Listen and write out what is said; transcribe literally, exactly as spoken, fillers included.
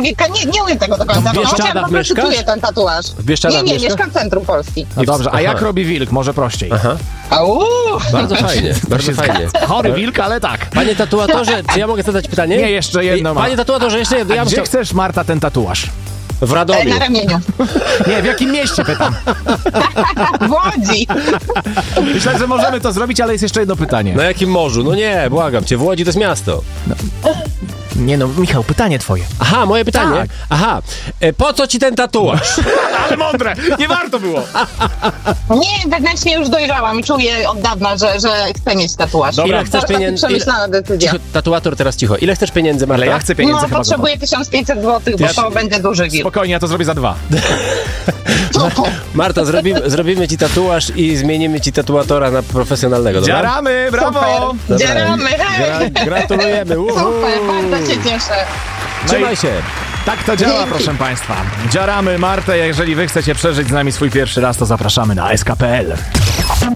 Wilka, nie, nie umiem tego do końca. W Bieszczadach Chociaż po prostu mieszkasz? czuję ten tatuaż. W Bieszczadach Nie, nie, mieszkasz? mieszkam w centrum Polski. No dobrze, a Aha. jak robi wilk? Może prościej. Aha. Au! Bardzo fajnie, bardzo fajnie. Chory wilk, ale tak. Panie tatuatorze, czy ja mogę zadać pytanie? Nie, jeszcze jedno mam. Panie tatuatorze, jeszcze jedno. A Ja bym gdzie chciał... chcesz, Marta, ten tatuaż? W E, Radomiu. Na ramieniu. Nie, w jakim mieście pytam? W Łodzi. Myślę, że możemy to zrobić, ale jest jeszcze jedno pytanie. Na jakim morzu? No nie, błagam cię, w Łodzi to jest miasto. Nie no, Michał, pytanie twoje. Aha, moje pytanie. Tak. Aha, e, po co ci ten tatuaż? Ale mądre, nie warto było. Nie, wewnętrznie już dojrzałam i czuję od dawna, że, że chcę mieć tatuaż. Dobra, To chcesz taka pieniędzy? przemyślana decyzja. Cicho, tatuator teraz cicho. Ile chcesz pieniędzy, Marta? Ale ja chcę pieniędzy No, chyba za potrzebuję tysiąc pięćset złotych, bo Ja- to będzie duży wilk. Spokojnie, ja to zrobię za dwa. Marta, zrobimy, zrobimy ci tatuaż i zmienimy ci tatuatora na profesjonalnego, dobra? Dziaramy, brawo! Super. Dzieramy, hej! Gra- gratulujemy. Uhu. Super, bardzo się cieszę. Trzymaj się. Tak to działa, Dzięki. proszę państwa. Dziaramy Martę, jeżeli wy chcecie przeżyć z nami swój pierwszy raz, to zapraszamy na S K kropka P L.